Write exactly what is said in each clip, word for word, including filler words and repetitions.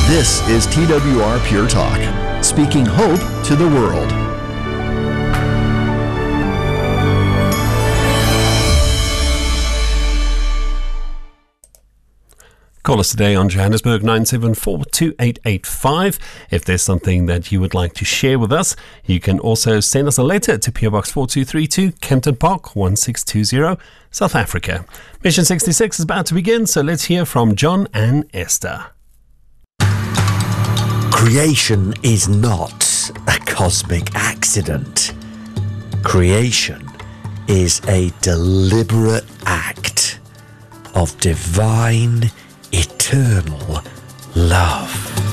This is T W R Pure Talk, speaking hope to the world. Call us today on Johannesburg nine seven four, two eight eight five. If there's something that you would like to share with us, you can also send us a letter to P O Box four two three two, Kempton Park, one six two zero, South Africa. Mission sixty-six is about to begin, so let's hear from John and Esther. Creation is not a cosmic accident. Creation is a deliberate act of divine, eternal love.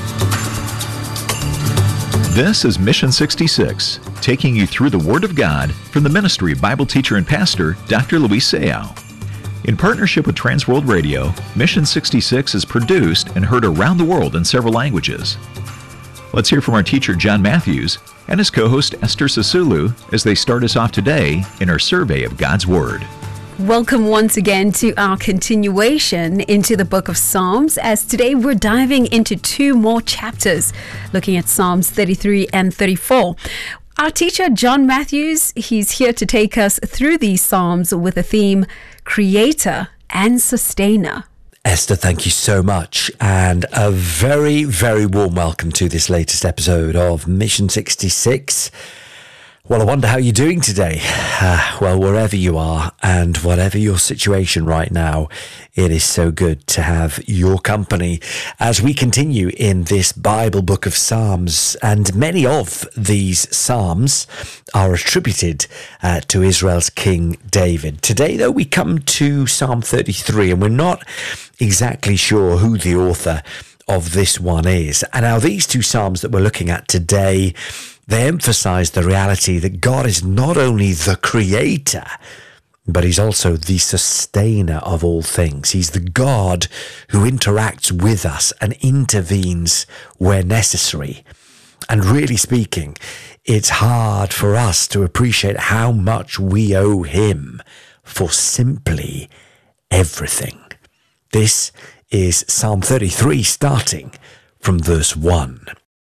This is Mission sixty-six, taking you through the Word of God from the ministry of Bible teacher and pastor, Doctor Luis Seiao. In partnership with Transworld Radio, Mission sixty-six is produced and heard around the world in several languages. Let's hear from our teacher, John Matthews, and his co-host, Esther Sisulu, as they start us off today in our survey of God's Word. Welcome once again to our continuation into the book of Psalms, as today we're diving into two more chapters, looking at Psalms thirty-three and thirty-four. Our teacher, John Matthews, he's here to take us through these Psalms with the theme, Creator and Sustainer. Esther, thank you so much, and a very, very warm welcome to this latest episode of Mission sixty-six. Well, I wonder how you're doing today. Uh, well, wherever you are and whatever your situation right now, it is so good to have your company as we continue in this Bible book of Psalms. And many of these Psalms are attributed uh, to Israel's King David. Today, though, we come to Psalm thirty-three, and we're not exactly sure who the author of this one is. And now these two Psalms that we're looking at today, they emphasize the reality that God is not only the creator, but he's also the sustainer of all things. He's the God who interacts with us and intervenes where necessary. And really speaking, it's hard for us to appreciate how much we owe him for simply everything. This is Psalm thirty-three, starting from verse one.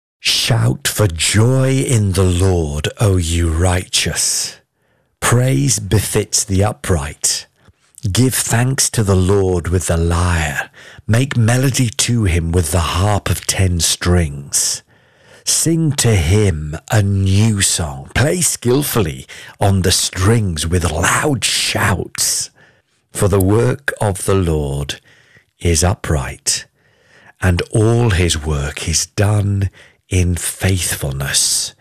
Shout for joy in the Lord, O you righteous. Praise befits the upright. Give thanks to the Lord with the lyre. Make melody to him with the harp of ten strings. Sing to him a new song. Play skillfully on the strings with loud shouts. For the work of the Lord is upright, and all his work is done in faithfulness.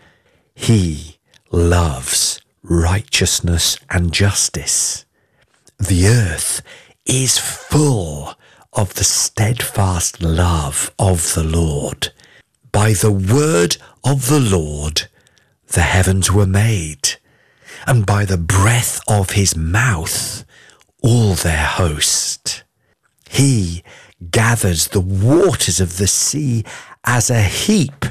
He loves righteousness and justice. The earth is full of the steadfast love of the Lord. By the word of the Lord the heavens were made, and by the breath of his mouth all their host. He gathers the waters of the sea as a heap.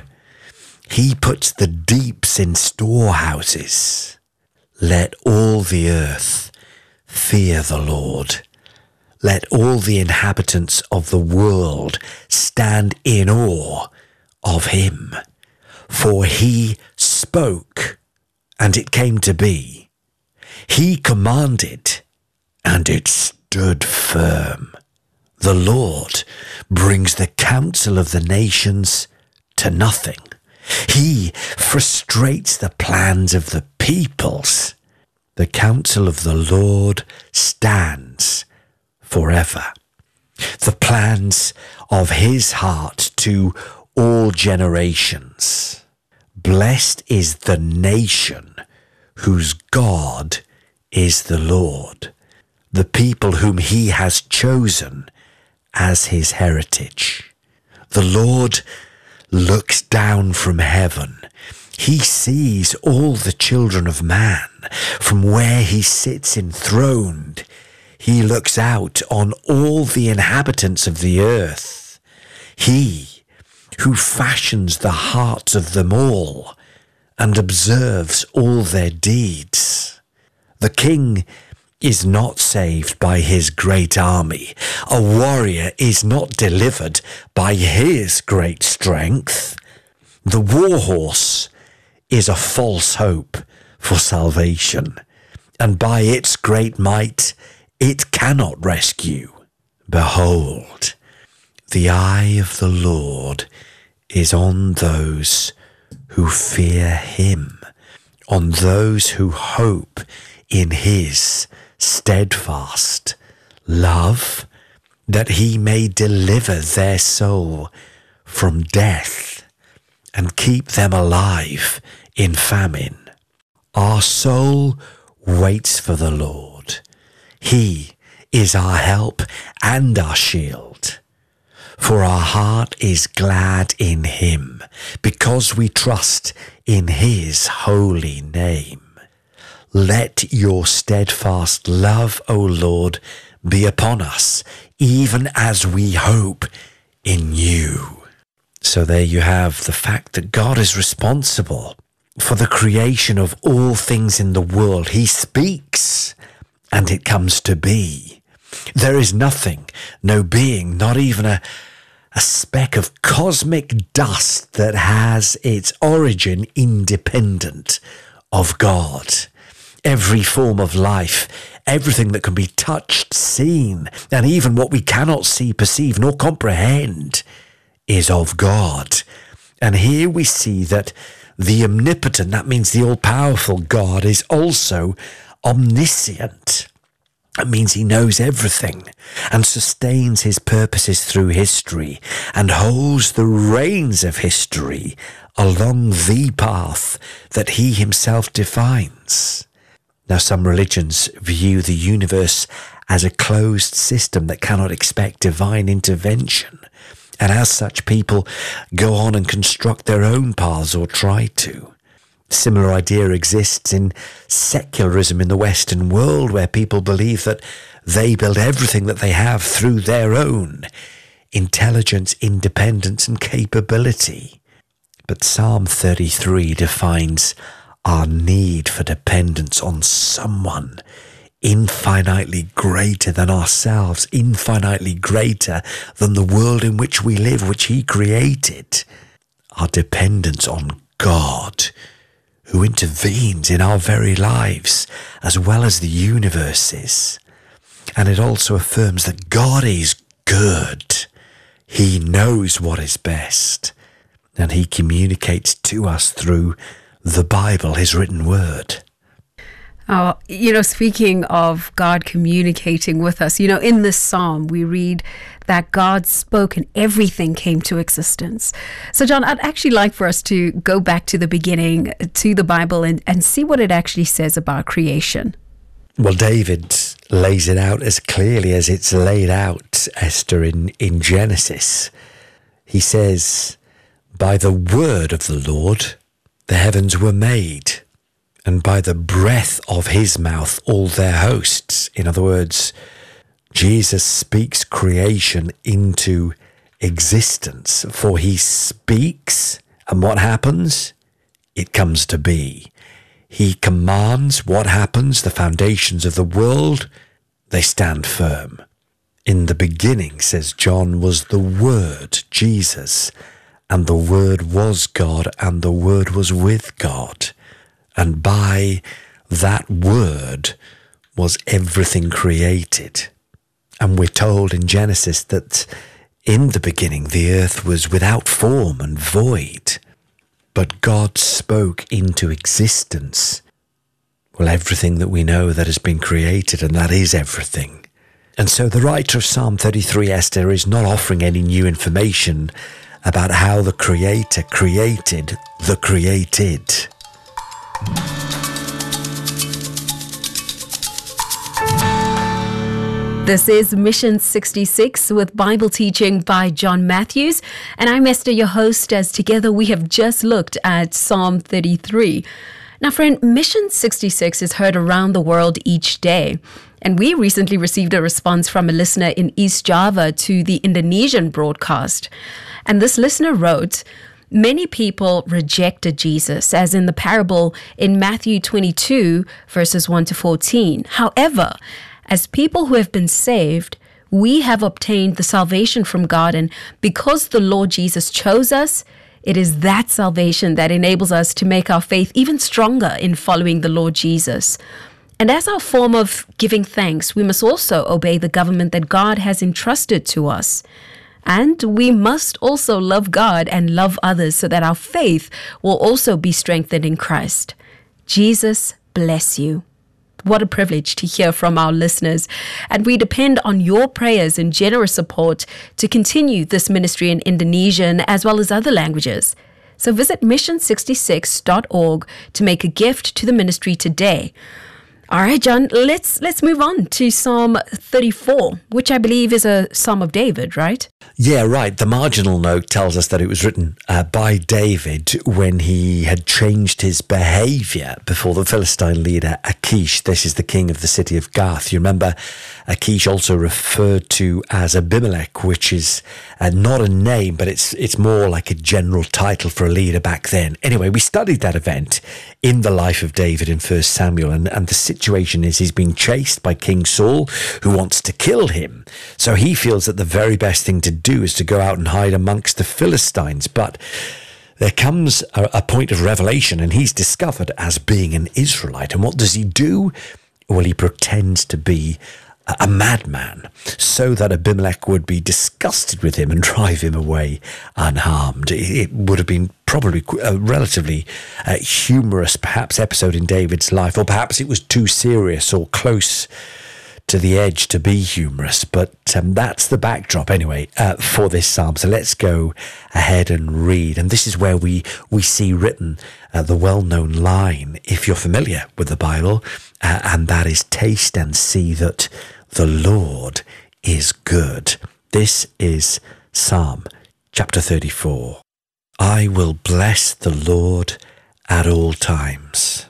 He puts the deeps in storehouses. Let all the earth fear the Lord. Let all the inhabitants of the world stand in awe of him. For he spoke, and it came to be. He commanded, and it stood firm. The Lord brings the counsel of the nations to nothing. He frustrates the plans of the peoples. The counsel of the Lord stands forever. The plans of his heart to all generations. Blessed is the nation whose God is the Lord, the people whom he has chosen as his heritage. The Lord looks down from heaven. He sees all the children of man. From where he sits enthroned, he looks out on all the inhabitants of the earth. He who fashions the hearts of them all and observes all their deeds. The king is not saved by his great army. A warrior is not delivered by his great strength. The war horse is a false hope for salvation, and by its great might it cannot rescue. Behold, the eye of the Lord is on those who fear him, on those who hope in his steadfast love, that he may deliver their soul from death and keep them alive in famine. Our soul waits for the Lord. He is our help and our shield. For our heart is glad in him, because we trust in his holy name. Let your steadfast love, O Lord, be upon us, even as we hope in you. So there you have the fact that God is responsible for the creation of all things in the world. He speaks, and it comes to be. There is nothing, no being, not even a, a speck of cosmic dust that has its origin independent of God. Every form of life, everything that can be touched, seen, and even what we cannot see, perceive, nor comprehend, is of God. And here we see that the omnipotent, that means the all-powerful God, is also omniscient. That means he knows everything and sustains his purposes through history and holds the reins of history along the path that he himself defines. Now, some religions view the universe as a closed system that cannot expect divine intervention. And as such, people go on and construct their own paths or try to. Similar idea exists in secularism in the Western world, where people believe that they build everything that they have through their own intelligence, independence, and capability. But Psalm thirty-three defines our need for dependence on someone infinitely greater than ourselves, infinitely greater than the world in which we live, which he created. Our dependence on God, who intervenes in our very lives as well as the universes. And it also affirms that God is good. He knows what is best, and he communicates to us through the Bible, his written word. Oh, you know, speaking of God communicating with us, you know, in this psalm, we read that God spoke and everything came to existence. So, John, I'd actually like for us to go back to the beginning, to the Bible, and, and see what it actually says about creation. Well, David lays it out as clearly as it's laid out, Esther, in, in Genesis. He says, by the word of the Lord, the heavens were made, and by the breath of his mouth all their hosts. In other words, Jesus speaks creation into existence, for he speaks, and what happens? It comes to be. He commands, what happens? The foundations of the world, they stand firm. In the beginning, says John, was the Word, Jesus, and the Word was God, and the Word was with God. And by that word was everything created. And we're told in Genesis that in the beginning the earth was without form and void, but God spoke into existence, well, everything that we know that has been created, and that is everything. And so the writer of Psalm thirty-three, Esther, is not offering any new information about how the Creator created the created. This is Mission sixty-six with Bible teaching by John Matthews, and I'm Esther, your host, as together we have just looked at Psalm thirty-three. Now, friend, Mission sixty-six is heard around the world each day, and we recently received a response from a listener in East Java to the Indonesian broadcast. And this listener wrote, Many people rejected Jesus, as in the parable in Matthew twenty-two, verses one to fourteen. However, as people who have been saved, we have obtained the salvation from God, and because the Lord Jesus chose us, it is that salvation that enables us to make our faith even stronger in following the Lord Jesus. And as our form of giving thanks, we must also obey the government that God has entrusted to us. And we must also love God and love others so that our faith will also be strengthened in Christ. Jesus bless you. What a privilege to hear from our listeners. And we depend on your prayers and generous support to continue this ministry in Indonesian as well as other languages. So visit mission sixty-six dot org to make a gift to the ministry today. All right, John, let's let's move on to Psalm thirty-four, which I believe is a Psalm of David, right? Yeah, right. The marginal note tells us that it was written uh, by David when he had changed his behavior before the Philistine leader Achish. This is the king of the city of Gath. You remember Achish also referred to as Abimelech, which is uh, not a name, but it's it's more like a general title for a leader back then. Anyway, we studied that event in the life of David in First Samuel, and, and the situation is he's being chased by King Saul, who wants to kill him. So he feels that the very best thing to do is to go out and hide amongst the Philistines. But there comes a, a point of revelation, and he's discovered as being an Israelite. And what does he do? Well, he pretends to be a, a madman so that Abimelech would be disgusted with him and drive him away unharmed. It, it would have been probably a relatively uh, humorous, perhaps, episode in David's life, or perhaps it was too serious or close to the edge to be humorous, but um, that's the backdrop anyway uh, for this psalm. So let's go ahead and read. And this is where we we see written uh, the well-known line, if you're familiar with the Bible, uh, and that is, taste and see that the Lord is good. This is Psalm chapter thirty-four. I will bless the Lord at all times.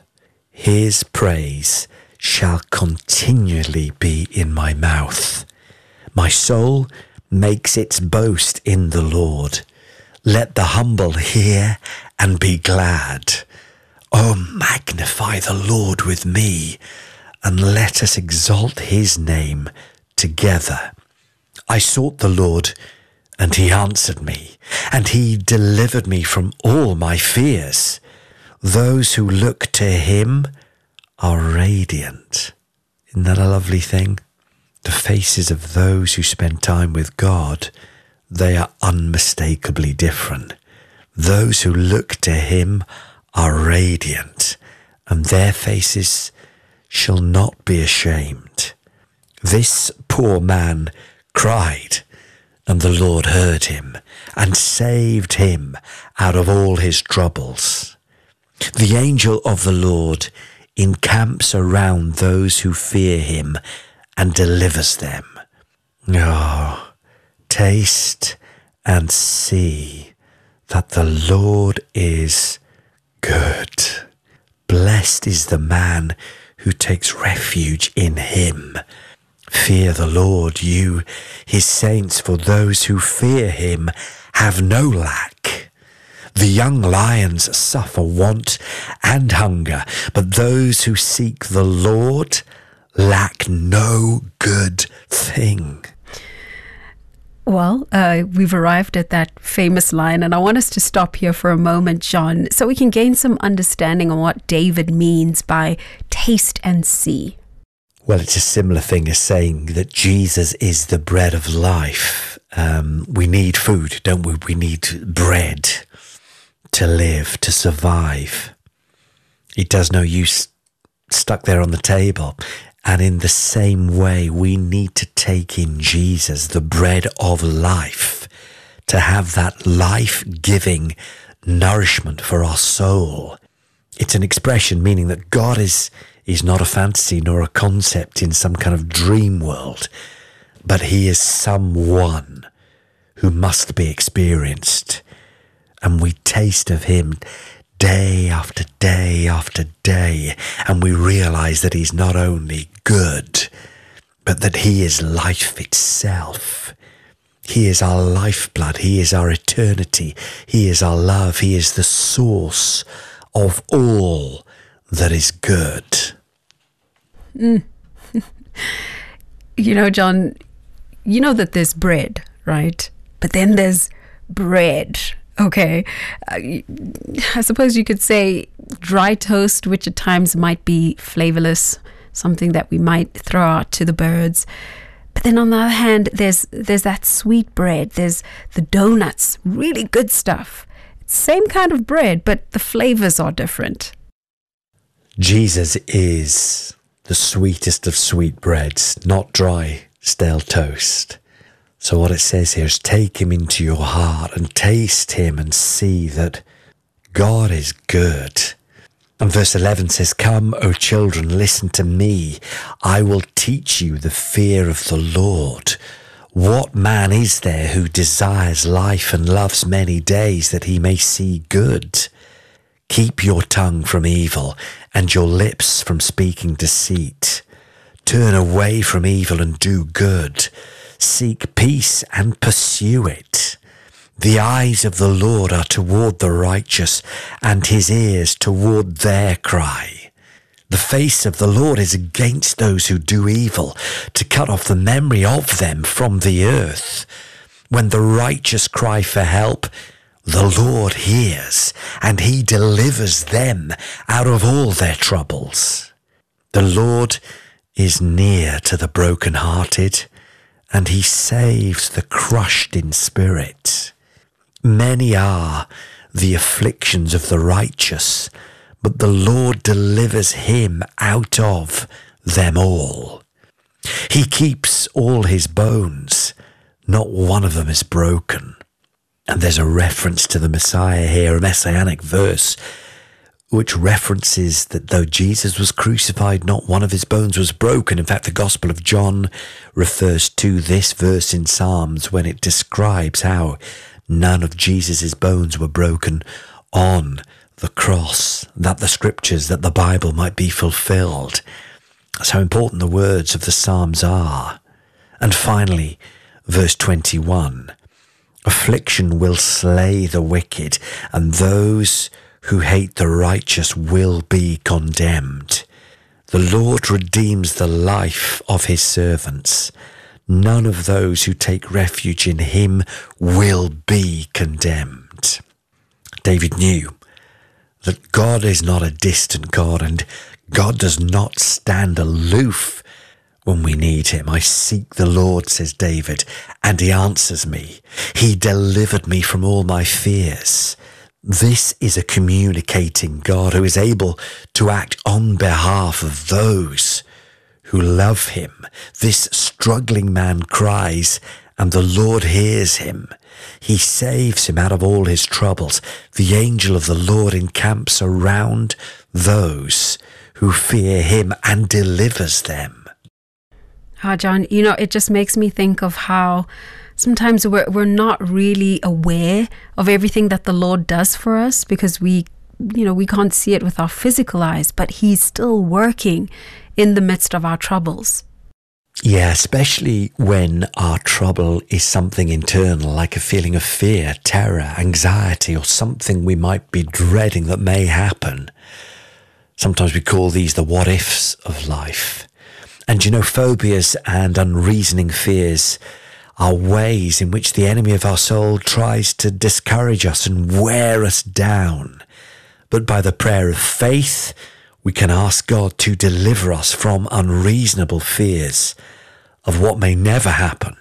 His praise shall continually be in my mouth. My soul makes its boast in the Lord. Let the humble hear and be glad. Oh, magnify the Lord with me, and let us exalt his name together. I sought the Lord, and he answered me, and he delivered me from all my fears. Those who look to him are radiant. Isn't that a lovely thing? The faces of those who spend time with God, they are unmistakably different. Those who look to him are radiant, and their faces shall not be ashamed. This poor man cried, and the Lord heard him and saved him out of all his troubles. The angel of the Lord encamps around those who fear him and delivers them. Oh, taste and see that the Lord is good. Blessed is the man who takes refuge in him. Fear the Lord, you, his saints, for those who fear him have no lack. The young lions suffer want and hunger, but those who seek the Lord lack no good thing. Well, uh, we've arrived at that famous line, and I want us to stop here for a moment, John, so we can gain some understanding on what David means by taste and see. Well, it's a similar thing as saying that Jesus is the bread of life. Um, we need food, don't we? We need bread to live, to survive. It does no use stuck there on the table. And in the same way, we need to take in Jesus, the bread of life, to have that life-giving nourishment for our soul. It's an expression meaning that God is, is not a fantasy nor a concept in some kind of dream world, but he is someone who must be experienced. And we taste of him day after day after day, and we realize that he's not only good, but that he is life itself. He is our lifeblood. He is our eternity. He is our love. He is the source of all that is good. Mm. You know, John, you know that there's bread, right? But then there's bread, okay? Uh, I suppose you could say dry toast, which at times might be flavorless, something that we might throw out to the birds. But then on the other hand, there's there's that sweet bread. There's the donuts, really good stuff. Same kind of bread, but the flavors are different. Jesus is the sweetest of sweet breads, not dry, stale toast. So what it says here is take him into your heart and taste him and see that God is good. And verse eleven says, come, O children, listen to me. I will teach you the fear of the Lord. What man is there who desires life and loves many days that he may see good? Keep your tongue from evil and your lips from speaking deceit. Turn away from evil and do good. Seek peace and pursue it. The eyes of the Lord are toward the righteous, and his ears toward their cry. The face of the Lord is against those who do evil, to cut off the memory of them from the earth. When the righteous cry for help, the Lord hears, and he delivers them out of all their troubles. The Lord is near to the brokenhearted, and he saves the crushed in spirit. Many are the afflictions of the righteous, but the Lord delivers him out of them all. He keeps all his bones, not one of them is broken. And there's a reference to the Messiah here, a messianic verse, which references that though Jesus was crucified, not one of his bones was broken. In fact, the Gospel of John refers to this verse in Psalms when it describes how none of Jesus' bones were broken on the cross, that the scriptures, that the Bible might be fulfilled. That's how important the words of the Psalms are. And finally, verse twenty-one, affliction will slay the wicked, and those who hate the righteous will be condemned. The Lord redeems the life of his servants. None of those who take refuge in him will be condemned. David knew that God is not a distant God, and God does not stand aloof when we need him. I seek the Lord, says David, and he answers me. He delivered me from all my fears. This is a communicating God who is able to act on behalf of those who love him. This struggling man cries, and the Lord hears him. He saves him out of all his troubles. The angel of the Lord encamps around those who fear him and delivers them. Ah, John, you know, it just makes me think of how sometimes we're, we're not really aware of everything that the Lord does for us because we, you know, we can't see it with our physical eyes, but he's still working in the midst of our troubles. Yeah, especially when our trouble is something internal, like a feeling of fear, terror, anxiety, or something we might be dreading that may happen. Sometimes we call these the what-ifs of life. And you know, phobias and unreasoning fears are ways in which the enemy of our soul tries to discourage us and wear us down. But by the prayer of faith, we can ask God to deliver us from unreasonable fears of what may never happen.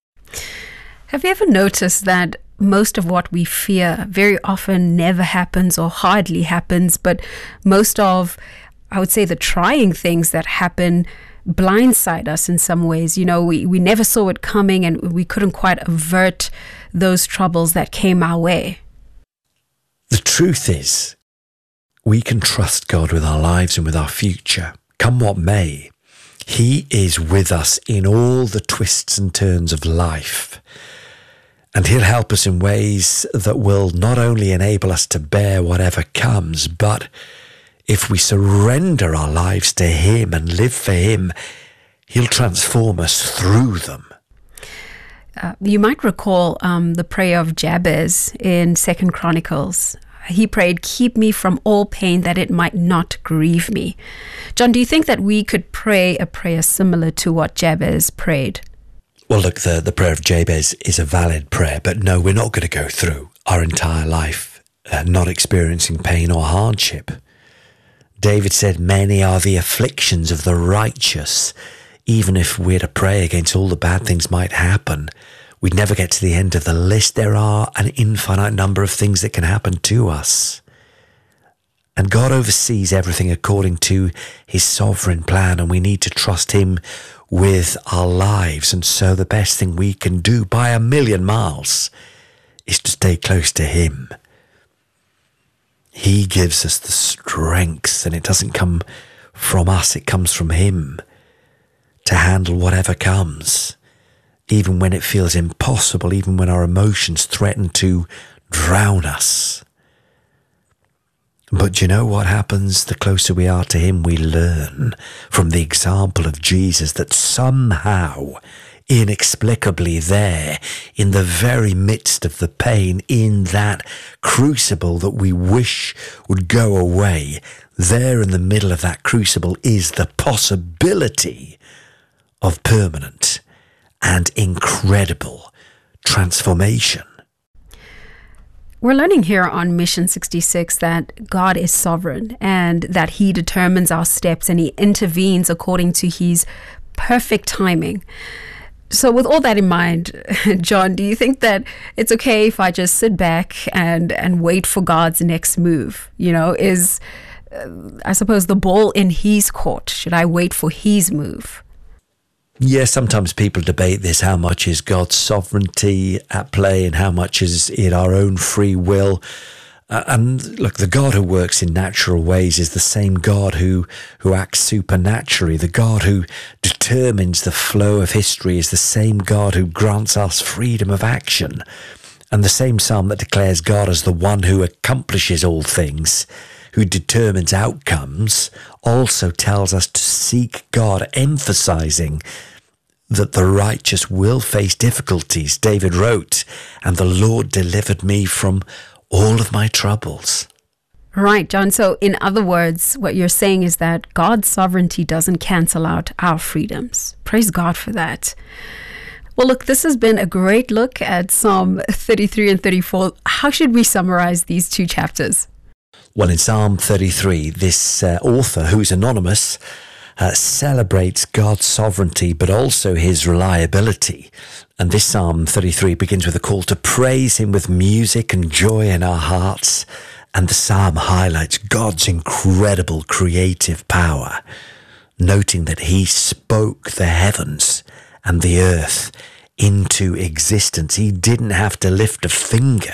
Have you ever noticed that most of what we fear very often never happens or hardly happens, but most of, I would say, the trying things that happen blindside us in some ways? You know, we, we never saw it coming and we couldn't quite avert those troubles that came our way. The truth is, we can trust God with our lives and with our future, come what may. He is with us in all the twists and turns of life. And he'll help us in ways that will not only enable us to bear whatever comes, but if we surrender our lives to him and live for him, he'll transform us through them. Uh, you might recall um, the prayer of Jabez in Second Chronicles. He prayed, "Keep me from all pain that it might not grieve me." John, do you think that we could pray a prayer similar to what Jabez prayed? Well, look, the, the prayer of Jabez is a valid prayer, but no, we're not going to go through our entire life uh, not experiencing pain or hardship. David said, "Many are the afflictions of the righteous." Even if we're to pray against all the bad things might happen, we'd never get to the end of the list. There are an infinite number of things that can happen to us. And God oversees everything according to his sovereign plan, and we need to trust him with our lives. And so the best thing we can do by a million miles is to stay close to him. He gives us the strength, and it doesn't come from us, it comes from him, to handle whatever comes, even when it feels impossible, even when our emotions threaten to drown us. But you know what happens? The closer we are to him, we learn from the example of Jesus that somehow, inexplicably there, in the very midst of the pain, in that crucible that we wish would go away, there in the middle of that crucible is the possibility of permanent and incredible transformation. We're learning here on Mission sixty-six that God is sovereign and that he determines our steps and he intervenes according to his perfect timing. So with all that in mind, John, do you think that it's okay if I just sit back and, and wait for God's next move? You know, is, uh, I suppose, the ball in his court? Should I wait for his move? Yes, sometimes people debate this. How much is God's sovereignty at play and how much is it our own free will? Uh, and look, the God who works in natural ways is the same God who, who acts supernaturally. The God who determines the flow of history is the same God who grants us freedom of action. And the same psalm that declares God as the one who accomplishes all things, who determines outcomes, also tells us to seek God, emphasizing that the righteous will face difficulties. David wrote, "And the Lord delivered me from all of my troubles." Right, John. So in other words, what you're saying is that God's sovereignty doesn't cancel out our freedoms. Praise God for that. Well, look, this has been a great look at Psalm thirty-three and thirty-four. How should we summarize these two chapters? Well, in Psalm thirty-three, this uh, author, who's anonymous, uh, celebrates God's sovereignty, but also his reliability. And this Psalm thirty-three begins with a call to praise him with music and joy in our hearts. And the psalm highlights God's incredible creative power, noting that he spoke the heavens and the earth into existence. He didn't have to lift a finger.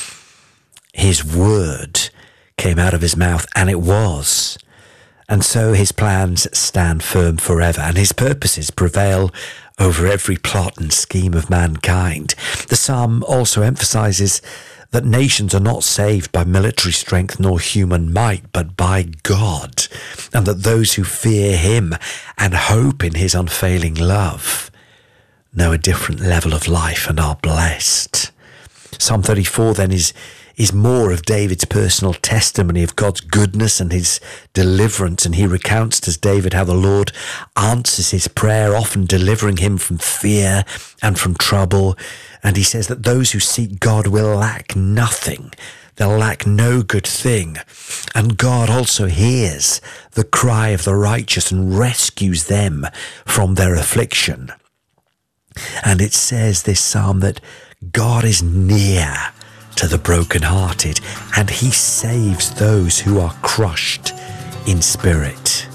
His word came out of his mouth, and it was. And so his plans stand firm forever, and his purposes prevail over every plot and scheme of mankind. The psalm also emphasizes that nations are not saved by military strength nor human might, but by God, and that those who fear him and hope in his unfailing love know a different level of life and are blessed. Psalm thirty-four then is is more of David's personal testimony of God's goodness and his deliverance. And he recounts, as David, how the Lord answers his prayer, often delivering him from fear and from trouble. And he says that those who seek God will lack nothing. They'll lack no good thing. And God also hears the cry of the righteous and rescues them from their affliction. And it says, this psalm, that God is near to the brokenhearted, and he saves those who are crushed in spirit.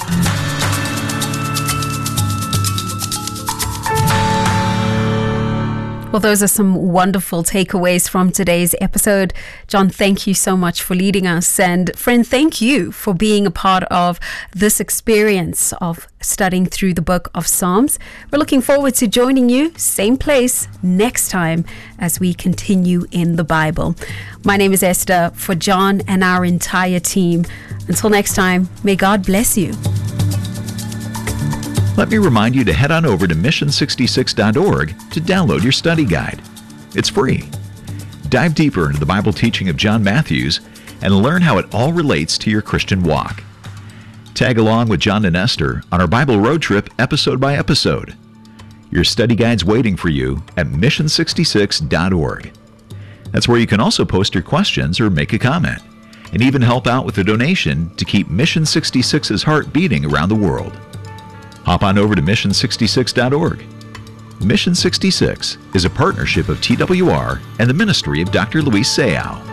Well, those are some wonderful takeaways from today's episode. John, thank you so much for leading us. And friend, thank you for being a part of this experience of studying through the book of Psalms. We're looking forward to joining you, same place, next time as we continue in the Bible. My name is Esther. For John and our entire team, until next time, may God bless you. let me remind you to head on over to mission sixty-six dot org to download your study guide. It's free. Dive deeper into the Bible teaching of John Matthews and learn how it all relates to your Christian walk. Tag along with John and Esther on our Bible road trip episode by episode. Your study guide's waiting for you at mission sixty-six dot org. That's where you can also post your questions or make a comment, and even help out with a donation to keep Mission sixty-six's heart beating around the world. Hop on over to mission sixty-six dot org. Mission sixty-six is a partnership of T W R and the ministry of Doctor Luis Sayao.